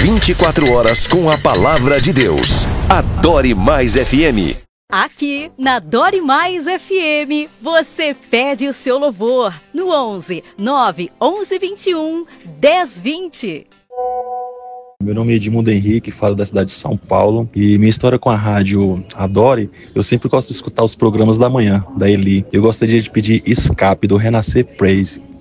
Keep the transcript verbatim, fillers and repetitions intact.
vinte e quatro horas com a palavra de Deus. Adore Mais F M. Aqui na Adore Mais F M, você pede o seu louvor no onze, nove, onze, vinte e um, dez, vinte. Meu nome é Edmundo Henrique, falo da cidade de São Paulo, e minha história com a rádio Adore, eu sempre gosto de escutar os programas da manhã, da Eli. Eu gostaria de pedir Escape, do Renascer Praise.